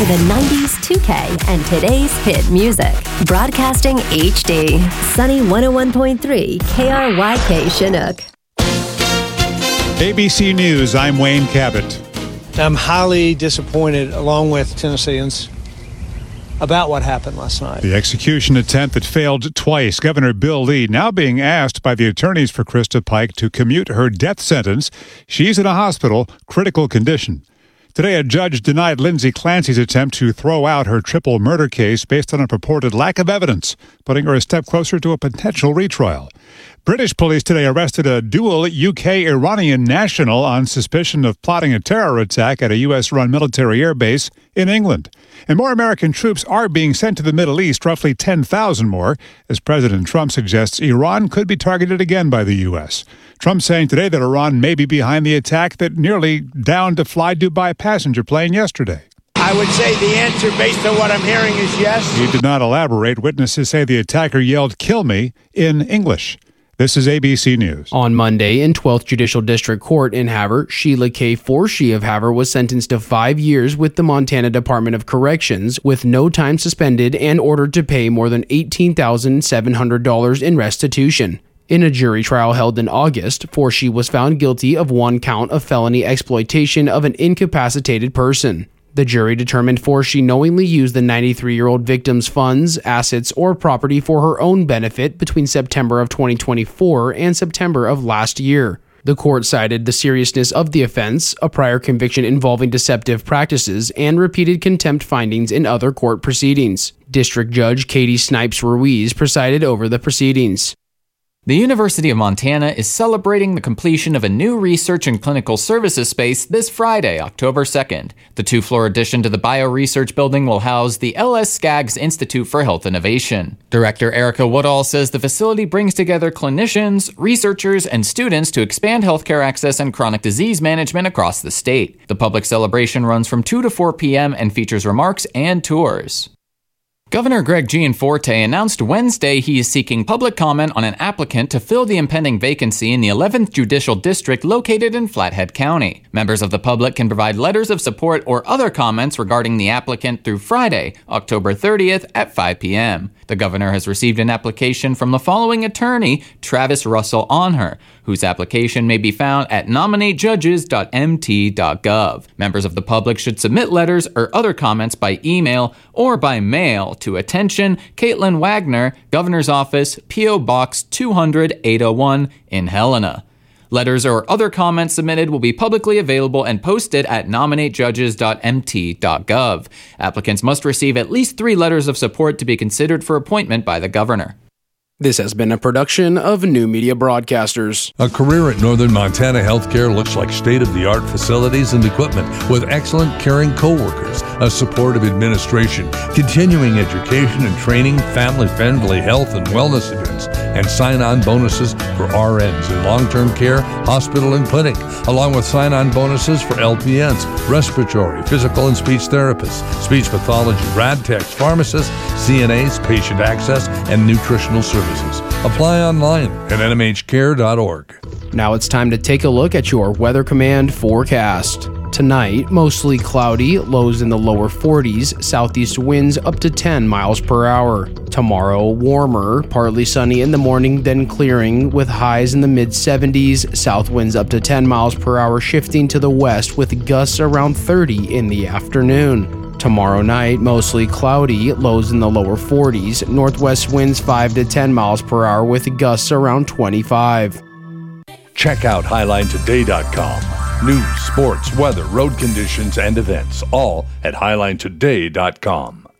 to the 90s, 2K, and today's hit music. Broadcasting HD. Sunny 101.3 KRYK Chinook. ABC News, I'm Wayne Cabot. I'm highly disappointed, along with Tennesseans, about what happened last night. The execution attempt that failed twice. Governor Bill Lee now being asked by the attorneys for Krista Pike to commute her death sentence. She's in a hospital, critical condition. Today, a judge denied Lindsay Clancy's attempt to throw out her triple murder case based on a purported lack of evidence, putting her a step closer to a potential retrial. British police today arrested a dual UK-Iranian national on suspicion of plotting a terror attack at a U.S.-run military air base in England. And more American troops are being sent to the Middle East, roughly 10,000 more, as President Trump suggests Iran could be targeted again by the U.S. Trump saying today that Iran may be behind the attack that nearly downed a Fly Dubai passenger plane yesterday. I would say the answer, based on what I'm hearing, is yes. He did not elaborate. Witnesses say the attacker yelled, "Kill me," in English. This is ABC News. On Monday, in 12th Judicial District Court in Havre, Sheila K. Forshee of Havre was sentenced to 5 years with the Montana Department of Corrections, with no time suspended, and ordered to pay more than $18,700 in restitution. In a jury trial held in August, Forshee was found guilty of one count of felony exploitation of an incapacitated person. The jury determined Forshee knowingly used the 93-year-old victim's funds, assets, or property for her own benefit between September of 2024 and September of last year. The court cited the seriousness of the offense, a prior conviction involving deceptive practices, and repeated contempt findings in other court proceedings. District Judge Katie Snipes Ruiz presided over the proceedings. The University of Montana is celebrating the completion of a new research and clinical services space this Friday, October 2nd. The two-floor addition to the Bioresearch Building will house the L.S. Skaggs Institute for Health Innovation. Director Erica Woodall says the facility brings together clinicians, researchers, and students to expand healthcare access and chronic disease management across the state. The public celebration runs from 2 to 4 p.m. and features remarks and tours. Governor Greg Gianforte announced Wednesday he is seeking public comment on an applicant to fill the impending vacancy in the 11th Judicial District located in Flathead County. Members of the public can provide letters of support or other comments regarding the applicant through Friday, October 30th at 5 p.m. The governor has received an application from the following attorney, Travis Russell Onher, whose application may be found at nominatejudges.mt.gov. Members of the public should submit letters or other comments by email or by mail to attention Caitlin Wagner, Governor's Office, P.O. Box 200-801 in Helena. Letters or other comments submitted will be publicly available and posted at nominatejudges.mt.gov. Applicants must receive at least 3 letters of support to be considered for appointment by the governor. This has been a production of New Media Broadcasters. A career at Northern Montana Healthcare looks like state-of-the-art facilities and equipment with excellent caring coworkers, a supportive administration, continuing education and training, family-friendly health and wellness events, and sign-on bonuses for RNs in long-term care, hospital, and clinic, along with sign-on bonuses for LPNs, respiratory, physical, and speech therapists, speech pathology, rad techs, pharmacists, CNAs, patient access, and nutritional services. Apply online at nmhcare.org. Now it's time to take a look at your Weather Command forecast. Tonight, mostly cloudy, lows in the lower 40s, southeast winds up to 10 miles per hour. Tomorrow, warmer, partly sunny in the morning, then clearing with highs in the mid-70s, south winds up to 10 miles per hour shifting to the west with gusts around 30 in the afternoon. Tomorrow night, mostly cloudy, lows in the lower 40s, northwest winds 5 to 10 miles per hour with gusts around 25. Check out HighlineToday.com. News, sports, weather, road conditions, and events, all at HighlineToday.com.